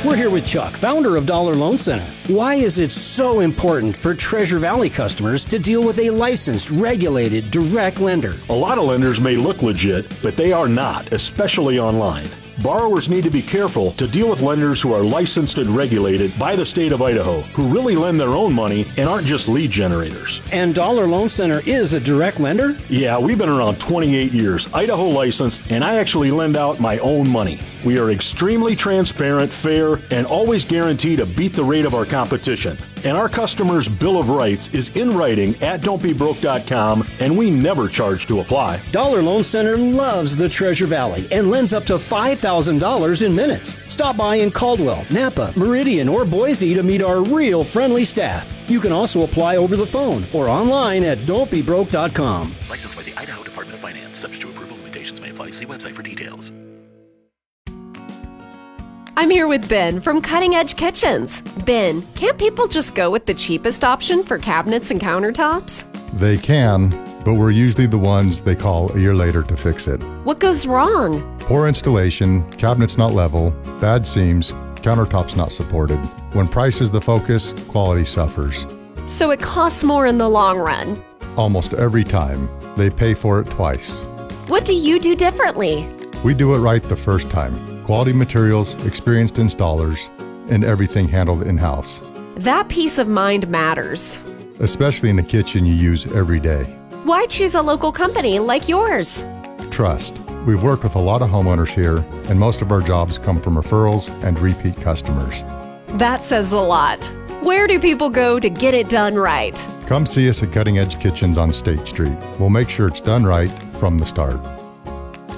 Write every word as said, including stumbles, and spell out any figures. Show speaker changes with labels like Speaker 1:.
Speaker 1: We're here with Chuck, founder of Dollar Loan Center. Why is it so important for Treasure Valley customers to deal with a licensed, regulated, direct lender?
Speaker 2: A lot of lenders may look legit, but they are not, especially online. Borrowers need to be careful to deal with lenders who are licensed and regulated by the state of Idaho, who really lend their own money and aren't just lead generators.
Speaker 1: And Dollar Loan Center is a direct lender?
Speaker 2: Yeah, we've been around twenty-eight years, Idaho licensed, and I actually lend out my own money. We are extremely transparent, fair, and always guarantee to beat the rate of our competition. And our customers' Bill of Rights is in writing at don't be broke dot com, and we never charge to apply.
Speaker 1: Dollar Loan Center loves the Treasure Valley and lends up to five thousand dollars in minutes. Stop by in Caldwell, Napa, Meridian, or Boise to meet our real friendly staff. You can also apply over the phone or online at don't be broke dot com.
Speaker 3: Licensed by the Idaho Department of Finance. Subject to approval, limitations may apply. See website for details.
Speaker 4: I'm here with Ben from Cutting Edge Kitchens. Ben, can't people just go with the cheapest option for cabinets and countertops?
Speaker 5: They can, but we're usually the ones they call a year later to fix it.
Speaker 4: What goes wrong?
Speaker 5: Poor installation, cabinets not level, bad seams, countertops not supported. When price is the focus, quality suffers.
Speaker 4: So it costs more in the long run.
Speaker 5: Almost every time. They pay for it twice.
Speaker 4: What do you do differently?
Speaker 5: We do it right the first time. Quality materials, experienced installers, and everything handled in-house.
Speaker 4: That peace of mind matters.
Speaker 5: Especially in a kitchen you use every day.
Speaker 4: Why choose a local company like yours?
Speaker 5: Trust. We've worked with a lot of homeowners here, and most of our jobs come from referrals and repeat customers.
Speaker 4: That says a lot. Where do people go to get it done right?
Speaker 5: Come see us at Cutting Edge Kitchens on State Street. We'll make sure it's done right from the start.